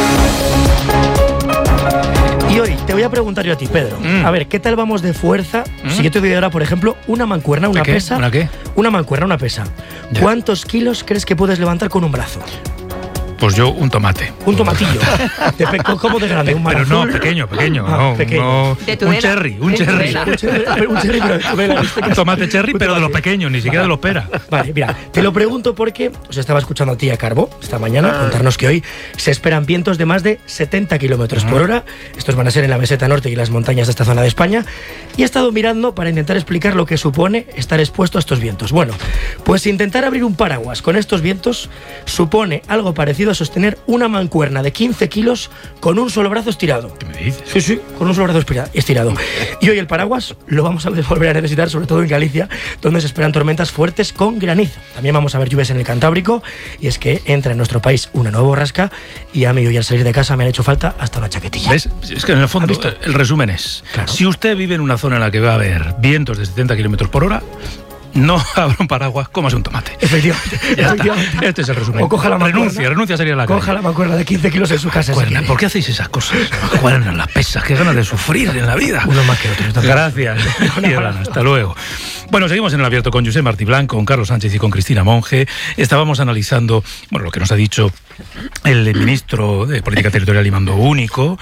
Y hoy te voy a preguntar yo a ti, Pedro. A ver, ¿qué tal vamos de fuerza? Si yo te doy ahora, por ejemplo, una mancuerna, una pesa. ¿Una qué? Una mancuerna, una pesa. Ya. ¿Cuántos kilos crees que puedes levantar con un brazo? Pues yo un tomate. Un tomatillo. ¿Cómo de grande? ¿Un pero no, pequeño. Pequeño. No, un cherry. Un cherry, pero de tudela. Un tomate cherry, pero de los pequeños, ni siquiera de los pera. Vale, mira, te lo pregunto porque os estaba escuchando a ti, a Carbo, esta mañana, contarnos que hoy se esperan vientos de más de 70 kilómetros por hora. Estos van a ser en la meseta norte y las montañas de esta zona de España. Y he estado mirando para intentar explicar lo que supone estar expuesto a estos vientos. Bueno, pues intentar abrir un paraguas con estos vientos supone algo parecido conseguido sostener una mancuerna de 15 kilos con un solo brazo estirado. ¿Qué me dices? Sí, con un solo brazo estirado. Y hoy el paraguas lo vamos a volver a necesitar, sobre todo en Galicia, donde se esperan tormentas fuertes con granizo. También vamos a ver lluvias en el Cantábrico, y es que entra en nuestro país una nueva borrasca, y a mí hoy al salir de casa me han hecho falta hasta una chaquetilla. ¿Ves? Es que en el fondo el resumen es, claro, si usted vive en una zona en la que va a haber vientos de 70 km por hora, no abra un paraguas, cómase un tomate. Efectivamente. Este es el resumen. O coja la renuncia a salir a la calle. Coja la mancuerna de 15 kilos en su casa. ¿Por qué hacéis esas cosas? Mancuernas, las pesas, qué ganas de sufrir en la vida. Uno más que otro. Gracias. Hasta luego. Bueno, seguimos en el abierto con Josep Martí Blanco, con Carlos Sánchez y con Cristina Monge. Estábamos analizando, lo que nos ha dicho el ministro de Política Territorial y Mando Único,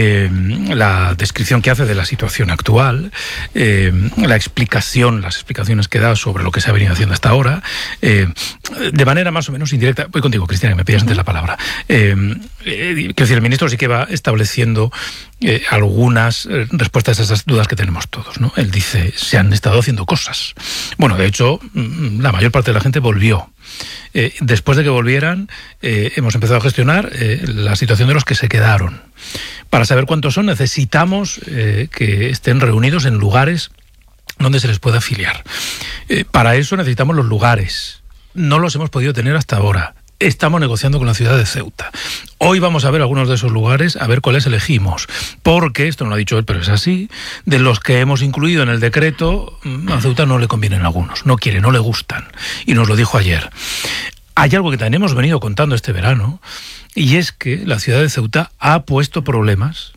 la descripción que hace de la situación actual, las explicaciones que da sobre lo que se ha venido haciendo hasta ahora, de manera más o menos indirecta. Voy contigo, Cristina, que me pidas antes la palabra. Quiero decir, el ministro sí que va estableciendo algunas respuestas a esas dudas que tenemos todos, ¿no? Él dice, se han estado haciendo cosas. Bueno, de hecho, la mayor parte de la gente volvió. Después de que volvieran, hemos empezado a gestionar la situación de los que se quedaron. Para saber cuántos son, necesitamos que estén reunidos en lugares donde se les pueda afiliar. Para eso necesitamos los lugares. No los hemos podido tener hasta ahora. Estamos negociando con la ciudad de Ceuta. Hoy vamos a ver algunos de esos lugares, a ver cuáles elegimos. Porque, esto no lo ha dicho él, pero es así, de los que hemos incluido en el decreto, a Ceuta no le convienen algunos. No quiere, no le gustan. Y nos lo dijo ayer. Hay algo que también hemos venido contando este verano, y es que la ciudad de Ceuta ha puesto problemas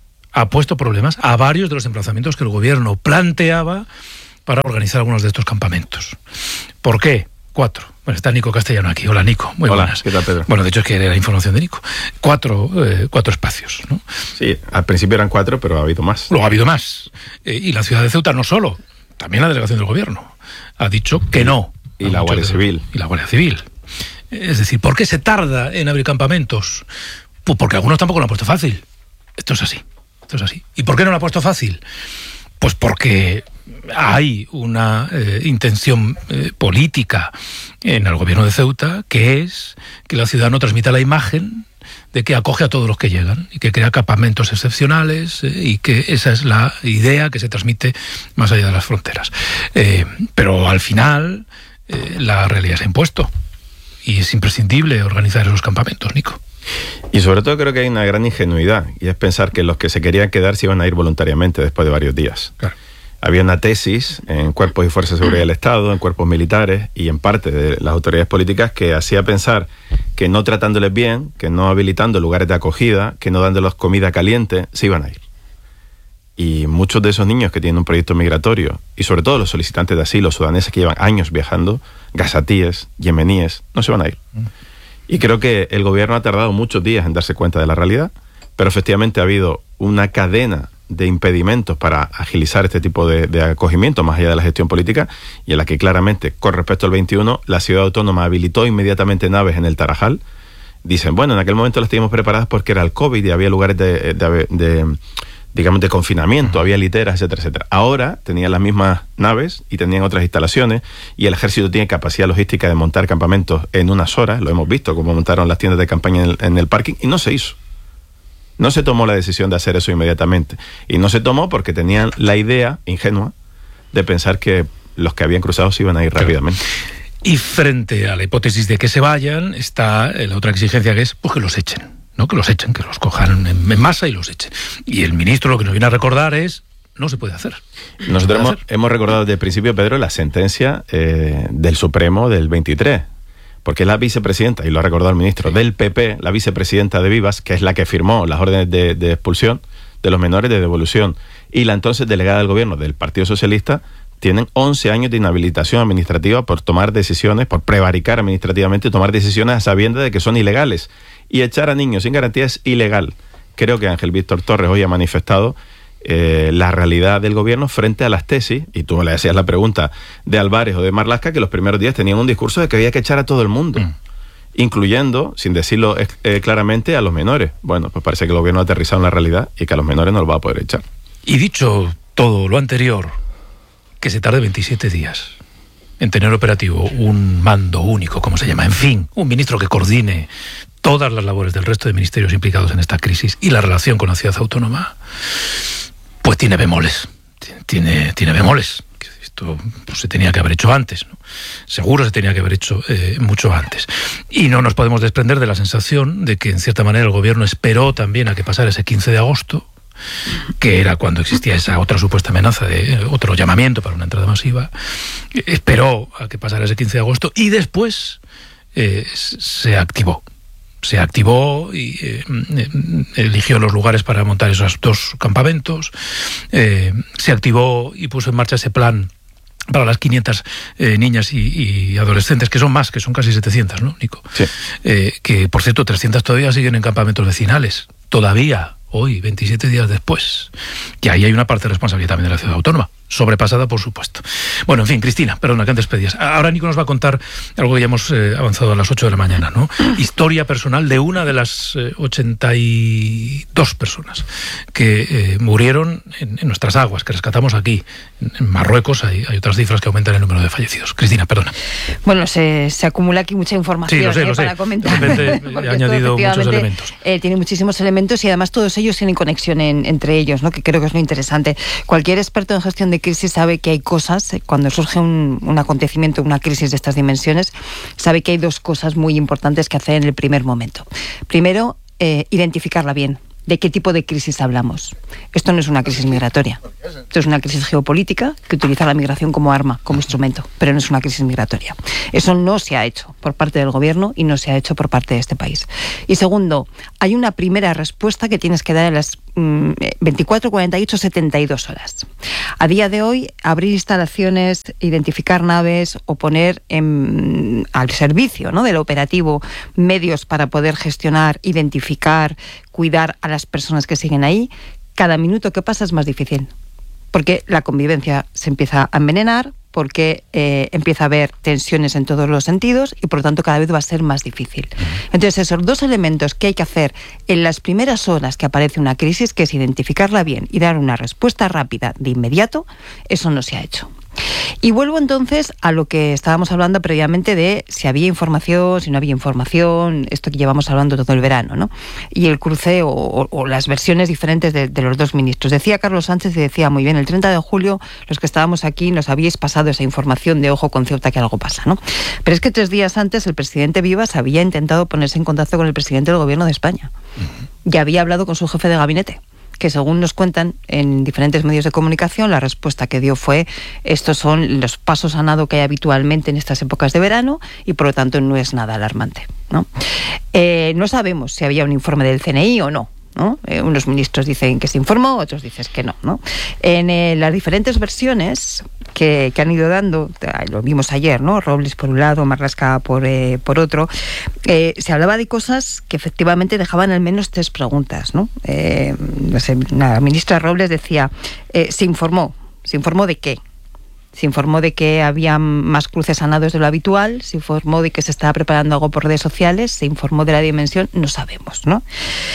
a varios de los emplazamientos que el gobierno planteaba para organizar algunos de estos campamentos. ¿Por qué? 4. Bueno, está Nico Castellano aquí. Hola, Nico. Muy buenas. Hola, ¿qué tal, Pedro? Bueno, de hecho es que era la información de Nico. 4 espacios, ¿no? Sí, al principio eran 4, pero ha habido más. Luego ha habido más. Y la ciudad de Ceuta no solo, también la delegación del gobierno ha dicho que no. Y la Guardia Civil. Y la Guardia Civil. Es decir, ¿por qué se tarda en abrir campamentos? Pues porque algunos tampoco lo han puesto fácil. Esto es así. ¿Y por qué no lo ha puesto fácil? Pues porque hay una intención política en el gobierno de Ceuta, que es que la ciudad no transmita la imagen de que acoge a todos los que llegan y que crea campamentos excepcionales y que esa es la idea que se transmite más allá de las fronteras. Pero al final la realidad se ha impuesto y es imprescindible organizar esos campamentos, Nico. Y sobre todo creo que hay una gran ingenuidad, y es pensar que los que se querían quedar se iban a ir voluntariamente después de varios días. Claro. Había una tesis en cuerpos y fuerzas de seguridad del Estado, en cuerpos militares y en parte de las autoridades políticas que hacía pensar que no tratándoles bien, que no habilitando lugares de acogida, que no dándoles comida caliente, se iban a ir. Y muchos de esos niños que tienen un proyecto migratorio, y sobre todo los solicitantes de asilo sudaneses que llevan años viajando, gazatíes, yemeníes, no se van a ir. Y creo que el gobierno ha tardado muchos días en darse cuenta de la realidad, pero efectivamente ha habido una cadena de impedimentos para agilizar este tipo de acogimiento, más allá de la gestión política, y en la que claramente, con respecto al 21, la ciudad autónoma habilitó inmediatamente naves en el Tarajal. Dicen, bueno, en aquel momento las teníamos preparadas porque era el COVID y había lugares de confinamiento, había literas, etcétera, etcétera. Ahora tenían las mismas naves y tenían otras instalaciones, y el ejército tiene capacidad logística de montar campamentos en unas horas. Lo hemos visto, como montaron las tiendas de campaña en el parking, y no se hizo. No se tomó la decisión de hacer eso inmediatamente. Y no se tomó porque tenían la idea ingenua de pensar que los que habían cruzado se iban a ir rápidamente. Y frente a la hipótesis de que se vayan, está la otra exigencia, que es pues que los echen. ¿No? Que los echen, que los cojan en masa y los echen. Y el ministro lo que nos viene a recordar es, no se puede hacer. Nosotros hemos recordado desde el principio, Pedro, la sentencia del Supremo del 23, porque la vicepresidenta, y lo ha recordado el ministro, del PP, la vicepresidenta de Vivas, que es la que firmó las órdenes de expulsión de los menores de devolución, y la entonces delegada del gobierno del Partido Socialista, tienen 11 años de inhabilitación administrativa por tomar decisiones, por prevaricar administrativamente y tomar decisiones a sabiendas de que son ilegales. Y echar a niños sin garantía es ilegal. Creo que Ángel Víctor Torres hoy ha manifestado la realidad del gobierno frente a las tesis, y tú le hacías la pregunta de Álvarez o de Marlaska, que los primeros días tenían un discurso de que había que echar a todo el mundo, incluyendo, sin decirlo claramente, a los menores. Bueno, pues parece que el gobierno ha aterrizado en la realidad y que a los menores no los va a poder echar. Y dicho todo lo anterior, que se tarde 27 días en tener operativo un mando único, como se llama, en fin, un ministro que coordine todas las labores del resto de ministerios implicados en esta crisis y la relación con la ciudad autónoma, pues tiene bemoles. Tiene bemoles. Esto pues, se tenía que haber hecho antes, ¿no? Seguro se tenía que haber hecho mucho antes. Y no nos podemos desprender de la sensación de que, en cierta manera, el gobierno esperó también a que pasara ese 15 de agosto, que era cuando existía esa otra supuesta amenaza de otro llamamiento para una entrada masiva. Esperó a que pasara ese 15 de agosto y después se activó. Se activó y eligió los lugares para montar esos 2 campamentos. Se activó y puso en marcha ese plan para las 500 niñas y adolescentes, que son más, que son casi 700, ¿no, Nico? Sí. Que, por cierto, 300 todavía siguen en campamentos vecinales. Todavía, hoy, 27 días después. Que ahí hay una parte de responsabilidad también de la ciudad autónoma. Sobrepasada, por supuesto. Bueno, en fin, Cristina, perdona que antes pedías. Ahora Nico nos va a contar algo que ya hemos avanzado a las 8 de la mañana, ¿no? Historia personal de una de las 82 personas que murieron en nuestras aguas, que rescatamos aquí. En Marruecos hay otras cifras que aumentan el número de fallecidos. Cristina, perdona. Bueno, se acumula aquí mucha información, sí, lo sé. para comentar. De repente he añadido muchos elementos. Tiene muchísimos elementos y además todos ellos tienen conexión entre ellos, ¿no? Que creo que es lo interesante. Cualquier experto en gestión de crisis sabe que hay cosas, cuando surge un acontecimiento, una crisis de estas dimensiones, sabe que hay 2 cosas muy importantes que hacer en el primer momento. Primero, identificarla bien. ¿De qué tipo de crisis hablamos? Esto no es una crisis migratoria. Esto es una crisis geopolítica que utiliza la migración como arma, como instrumento, pero no es una crisis migratoria. Eso no se ha hecho por parte del gobierno y no se ha hecho por parte de este país. Y segundo, hay una primera respuesta que tienes que dar en las 24, 48, 72 horas. A día de hoy, abrir instalaciones, identificar naves o poner al servicio, ¿no?, del operativo medios para poder gestionar, identificar, cuidar a las personas que siguen ahí, cada minuto que pasa es más difícil. Porque la convivencia se empieza a envenenar, porque empieza a haber tensiones en todos los sentidos y por lo tanto cada vez va a ser más difícil. Entonces esos 2 elementos que hay que hacer en las primeras horas que aparece una crisis, que es identificarla bien y dar una respuesta rápida de inmediato, eso no se ha hecho. Y vuelvo entonces a lo que estábamos hablando previamente de si había información, si no había información, esto que llevamos hablando todo el verano, ¿no? Y el cruce o las versiones diferentes de los 2 ministros. Decía Carlos Sánchez y decía muy bien, el 30 de julio los que estábamos aquí nos habíais pasado esa información de ojo con Ceuta que algo pasa, ¿no? Pero es que 3 días antes el presidente Vivas había intentado ponerse en contacto con el presidente del gobierno de España. Y había hablado con su jefe de gabinete, que según nos cuentan en diferentes medios de comunicación, la respuesta que dio fue: estos son los pasos a nado que hay habitualmente en estas épocas de verano y por lo tanto no es nada alarmante, ¿no? No sabemos si había un informe del CNI o no, ¿no? Unos ministros dicen que se informó, otros dicen que no, ¿no? En las diferentes versiones que han ido dando, lo vimos ayer, ¿no? Robles por un lado, Marlaska por otro, se hablaba de cosas que efectivamente dejaban al menos 3 preguntas, ¿no? No sé, la ministra Robles decía, ¿se informó de qué? Se informó de que había más cruces a nados de lo habitual, se informó de que se estaba preparando algo por redes sociales, se informó de la dimensión, no sabemos, ¿no?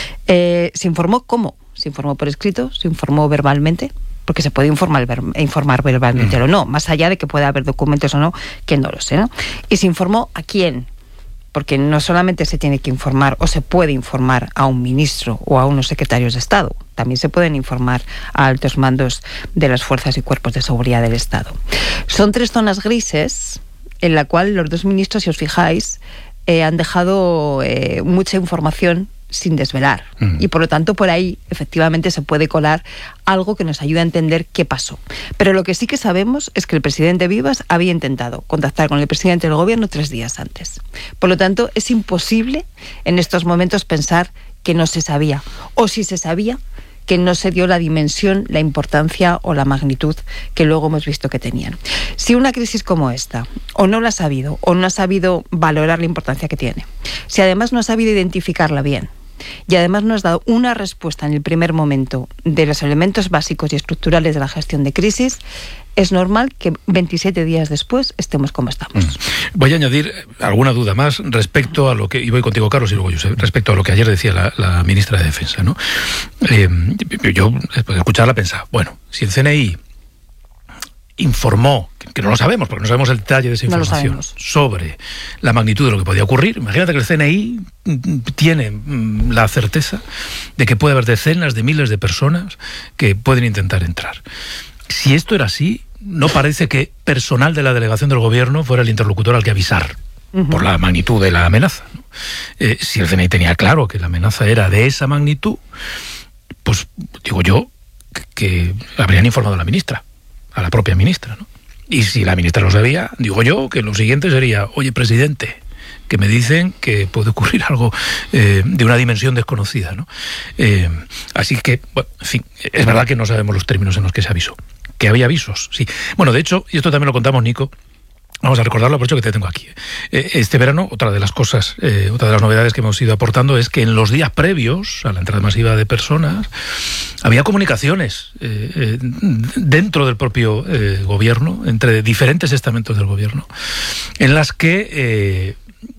Se informó cómo, se informó por escrito, se informó verbalmente, porque se puede informar verbalmente o no, más allá de que pueda haber documentos o no, que no lo sé, ¿no? Y se informó a quién, porque no solamente se tiene que informar o se puede informar a un ministro o a unos secretarios de Estado, también se pueden informar a altos mandos de las fuerzas y cuerpos de seguridad del Estado. Son 3 zonas grises en la cual los 2 ministros, si os fijáis, han dejado mucha información sin desvelar. Y por lo tanto por ahí efectivamente se puede colar algo que nos ayude a entender qué pasó. Pero lo que sí que sabemos es que el presidente Vivas había intentado contactar con el presidente del gobierno 3 días antes. Por lo tanto es imposible en estos momentos pensar que no se sabía, o si se sabía, que no se dio la dimensión, la importancia o la magnitud que luego hemos visto que tenían. Si una crisis como esta o no la ha sabido o no ha sabido valorar la importancia que tiene, si además no ha sabido identificarla bien y además no has dado una respuesta en el primer momento de los elementos básicos y estructurales de la gestión de crisis, es normal que 27 días después estemos como estamos. Voy a añadir alguna duda más respecto a lo que, y voy contigo, Carlos, y luego yo, respecto a lo que ayer decía la ministra de Defensa, ¿no? Yo, después de escucharla, pensaba, bueno, si el CNI informó, que no lo sabemos, porque no sabemos el detalle de esa información, sobre la magnitud de lo que podía ocurrir. Imagínate que el CNI tiene la certeza de que puede haber decenas de miles de personas que pueden intentar entrar. Si esto era así, no parece que personal de la delegación del gobierno fuera el interlocutor al que avisar por la magnitud de la amenaza, ¿no? Si el CNI tenía claro que la amenaza era de esa magnitud, pues digo yo que habrían informado a la ministra, a la propia ministra, ¿no? Y si la ministra lo sabía, digo yo que lo siguiente sería: oye, presidente, que me dicen que puede ocurrir algo de una dimensión desconocida, ¿no? Así que, bueno, en fin, es verdad que no sabemos los términos en los que se avisó. Que había avisos, sí. Bueno, de hecho, y esto también lo contamos, Nico, vamos a recordarlo, por hecho que te tengo aquí. Este verano, otra de las cosas, otra de las novedades que hemos ido aportando es que en los días previos a la entrada masiva de personas había comunicaciones dentro del propio gobierno, entre diferentes estamentos del gobierno, en las que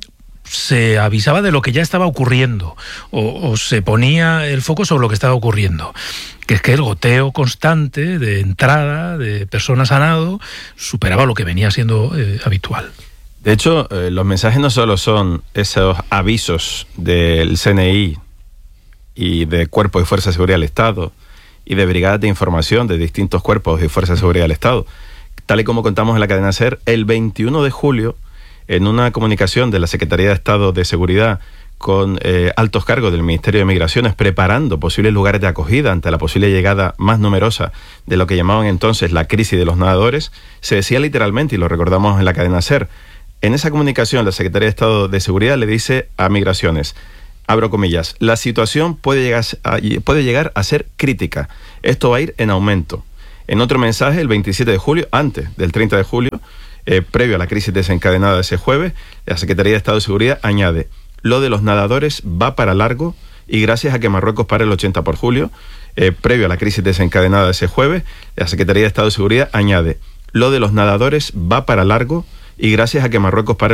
se avisaba de lo que ya estaba ocurriendo o se ponía el foco sobre lo que estaba ocurriendo, que es que el goteo constante de entrada de personas a nado superaba lo que venía siendo habitual. De hecho, los mensajes no solo son esos avisos del CNI y de Cuerpos y Fuerzas de Seguridad del Estado y de brigadas de información de distintos cuerpos y Fuerzas de Seguridad del Estado. Tal y como contamos en la cadena SER, el 21 de julio, en una comunicación de la Secretaría de Estado de Seguridad con altos cargos del Ministerio de Migraciones, preparando posibles lugares de acogida ante la posible llegada más numerosa de lo que llamaban entonces la crisis de los nadadores, se decía literalmente, y lo recordamos en la cadena SER, en esa comunicación la Secretaría de Estado de Seguridad le dice a Migraciones, abro comillas, la situación puede llegar a ser crítica, esto va a ir en aumento. En otro mensaje, el 27 de julio, antes del 30 de julio, previo a la crisis desencadenada ese jueves, la Secretaría de Estado de Seguridad añade: lo de los nadadores va para largo y gracias a que Marruecos para el 80 por julio, previo a la crisis desencadenada ese jueves, la Secretaría de Estado de Seguridad añade: lo de los nadadores va para largo y gracias a que Marruecos para